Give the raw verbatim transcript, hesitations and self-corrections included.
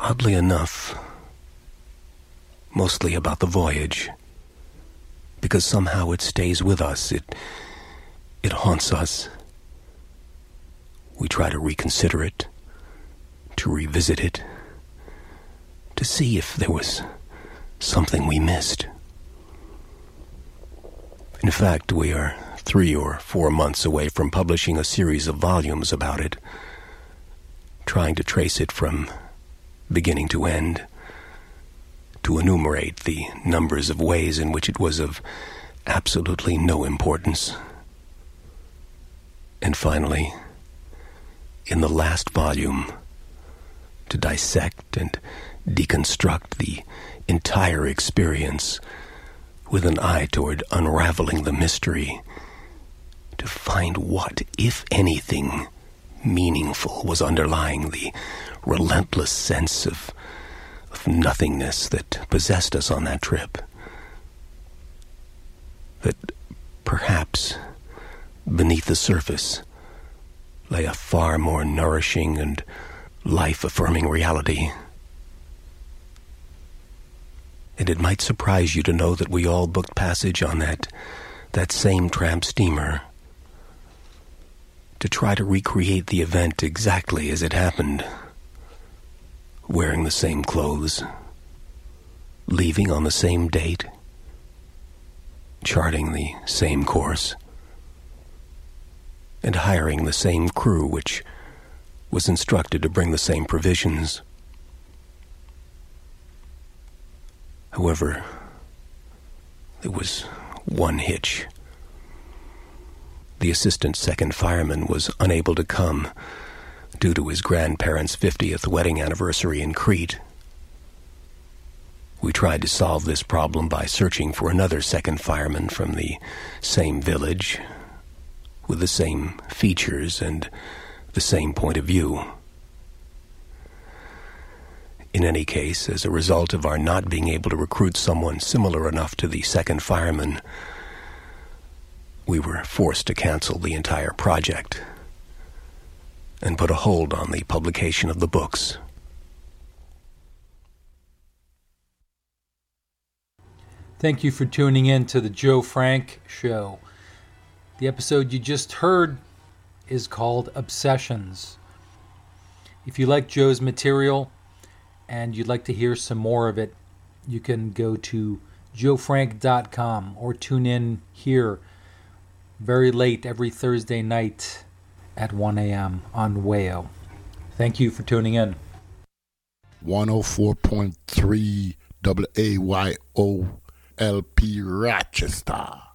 Oddly enough, mostly about the voyage, because somehow it stays with us, it, it haunts us. We try to reconsider it, to revisit it, to see if there was something we missed. In fact, we are three or four months away from publishing a series of volumes about it, trying to trace it from beginning to end, to enumerate the numbers of ways in which it was of absolutely no importance. And finally, in the last volume, to dissect and deconstruct the entire experience with an eye toward unraveling the mystery, to find what, if anything, meaningful was underlying the relentless sense of, of nothingness that possessed us on that trip. That perhaps beneath the surface lay a far more nourishing and life-affirming reality. And it might surprise you to know that we all booked passage on that, that same tramp steamer to try to recreate the event exactly as it happened, wearing the same clothes, leaving on the same date, charting the same course, and hiring the same crew which was instructed to bring the same provisions. However, there was one hitch. The assistant second fireman was unable to come due to his grandparents' fiftieth wedding anniversary in Crete. We tried to solve this problem by searching for another second fireman from the same village, with the same features and the same point of view. In any case, as a result of our not being able to recruit someone similar enough to the second fireman, we were forced to cancel the entire project and put a hold on the publication of the books. Thank you for tuning in to the Joe Frank Show. The episode you just heard is called Obsessions. If you like Joe's material and you'd like to hear some more of it, you can go to joe frank dot com or tune in here very late every Thursday night at one a.m. on Wayo. Thank you for tuning in. one oh four point three W A Y O L P Rochester.